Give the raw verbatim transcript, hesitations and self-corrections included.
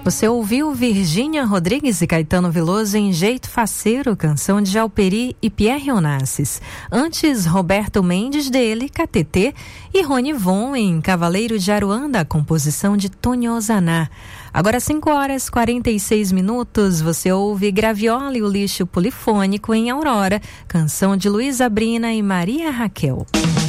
Você ouviu Virgínia Rodrigues e Caetano Veloso em Jeito Faceiro, canção de Jalperi e Pierre Onassis. Antes, Roberto Mendes dele, K T T, e Rony Von em Cavaleiro de Aruanda, composição de Tony Ozaná. Agora cinco horas e quarenta e seis minutos, você ouve Graviola e o Lixo Polifônico em Aurora, canção de Luísa Brina e Maria Raquel.